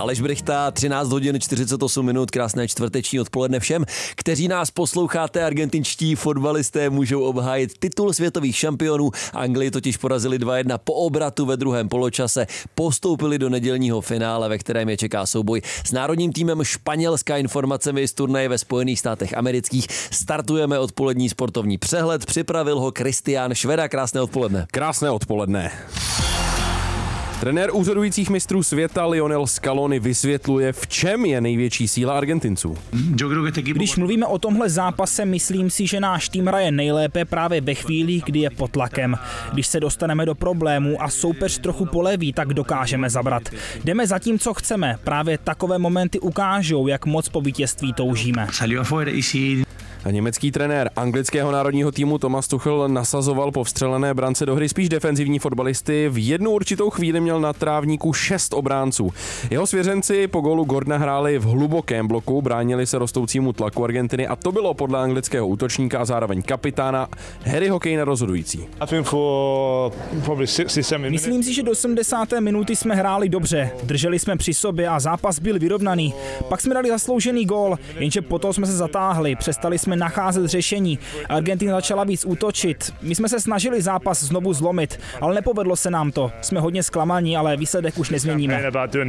Aleš Brychta, 13 hodin 48 minut, krásné čtvrteční odpoledne všem, kteří nás posloucháte. Argentinští fotbalisté můžou obhájit titul světových šampionů. Anglii totiž porazili 2-1 po obratu ve druhém poločase. Postoupili do nedělního finále, ve kterém je čeká souboj s národním týmem Španělska. Informacemi z turnaje ve Spojených státech amerických. Startujeme odpolední sportovní přehled. Připravil ho Kristián Šveda. Krásné odpoledne. Krásné odpoledne. Trenér úřadujících mistrů světa Lionel Scaloni vysvětluje, v čem je největší síla Argentinců. Když mluvíme o tomhle zápase, myslím si, že náš tým hraje nejlépe právě ve chvíli, kdy je pod tlakem. Když se dostaneme do problémů a soupeř trochu poleví, tak dokážeme zabrat. Jdeme za tím, co chceme. Právě takové momenty ukážou, jak moc po vítězství toužíme. A německý trenér anglického národního týmu Thomas Tuchel nasazoval po vstřelené brance do hry spíš defenzivní fotbalisty. V jednu určitou chvíli měl na trávníku 6 obránců. Jeho svěřenci po gólu Gordona hráli v hlubokém bloku, bránili se rostoucímu tlaku Argentiny a to bylo podle anglického útočníka a zároveň kapitána Harryho Kanea rozhodující. Myslím si, že do 70. minuty jsme hráli dobře, drželi jsme při sobě a zápas byl vyrovnaný. Pak jsme dali zasloužený gól, jenže potom jsme se zatáhli, přestali jsme nacházet řešení. Argentina začala víc útočit. My jsme se snažili zápas znovu zlomit, ale nepovedlo se nám to. Jsme hodně zklamaní, ale výsledek už nezměníme.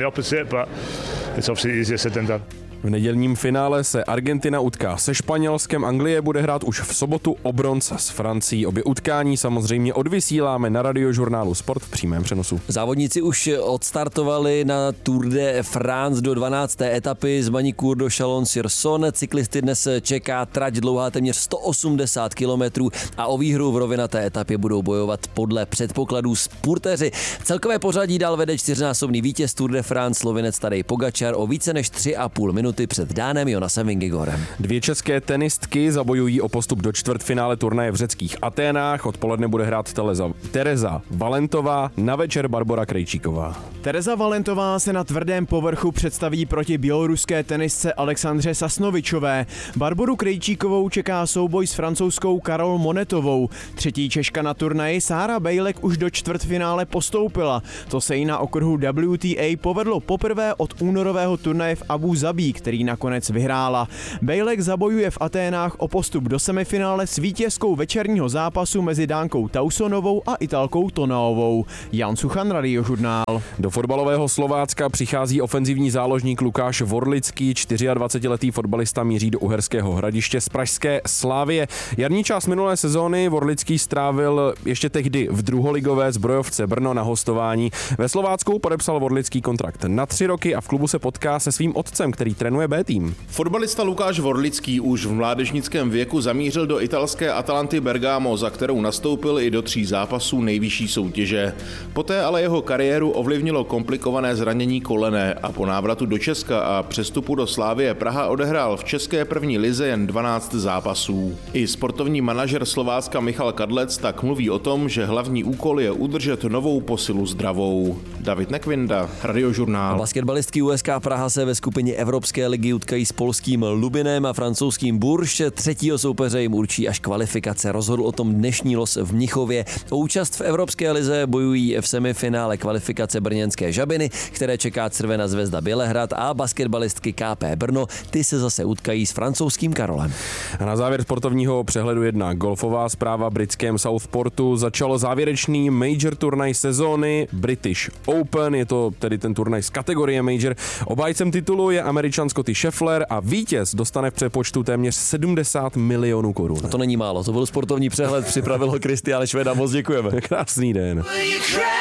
V nedělním finále se Argentina utká se Španělskem, Anglie bude hrát už v sobotu o bronz s Francií. Obě utkání samozřejmě odvysíláme na Radiožurnálu Sport v přímém přenosu. Závodníci už odstartovali na Tour de France do 12. etapy z Magny-Cours do Chalon-sur-Saône. Cyklisty dnes čeká trať dlouhá téměř 180 km a o výhru v rovinaté etapě budou bojovat podle předpokladů spurteři. Celkové pořadí dál vede 4násobný vítěz Tour de France Slovinec Tadej Pogačar o více než 3,5 minuty před Dánem Jonasem Vingigorem. 2 české tenistky zabojují o postup do čtvrtfinále turnaje v řeckých Aténách. Odpoledne bude hrát Tereza Valentová, na večer Barbora Krejčíková. Tereza Valentová se na tvrdém povrchu představí proti běloruské tenistce Alexandře Sasnovičové. Barboru Krejčíkovou čeká souboj s francouzskou Karol Monetovou. Třetí Češka na turnaji Sára Bejlek už do čtvrtfinále postoupila. To se jí na okruhu WTA povedlo poprvé od únorového turnaje v Abu Zabí, který nakonec vyhrála. Bejlek zabojuje v Aténách o postup do semifinále s vítězkou večerního zápasu mezi Dánkou Tausonovou a Italkou Tonaovou. Jan Suchan, Radiožurnál. Do fotbalového Slovácka přichází ofenzivní záložník Lukáš Vorlický. 24letý fotbalista míří do Uherského Hradiště z pražské Slavie. Jarní část minulé sezóny Vorlický strávil ještě tehdy v druholigové Zbrojovce Brno na hostování. Ve Slovácku podepsal Vorlický kontrakt na 3 roky a v klubu se potká se svým otcem, který trénuje B tým. Fotbalista Lukáš Vorlický už v mládežnickém věku zamířil do italské Atalanty Bergamo, za kterou nastoupil i do 3 zápasů nejvyšší soutěže. Poté ale jeho kariéru ovlivnilo komplikované zranění kolene a po návratu do Česka a přestupu do Slavie Praha odehrál v české první lize jen 12 zápasů. I sportovní manažer Slovácka Michal Kadlec tak mluví o tom, že hlavní úkol je udržet novou posilu zdravou. David Nekvinda, Radiožurnál. Basketbalistky USK Praha se ve skupině Evropské ligy utkají s polským Lubinem a francouzským Bourges. Třetího soupeře jim určí až kvalifikace. Rozhodl o tom dnešní los v Mnichově. O účast v Evropské lize bojují v semifinále kvalifikace brněnské Žabiny, které čeká Crvená Zvezda Bělehrad, a basketbalistky KP Brno. Ty se zase utkají s francouzským Karolem. A na závěr sportovního přehledu jedna golfová zpráva. Britském Southportu začalo závěrečný major turnaj sezóny British Open. Je to tedy ten turnaj z kategorie major. Obhájcem titulu je Američan Scotty Scheffler a vítěz dostane v přepočtu téměř 70 milionů korun. A to není málo. To byl sportovní přehled, připravil ho Kristián Šveda. Moc děkujeme. Krásný den.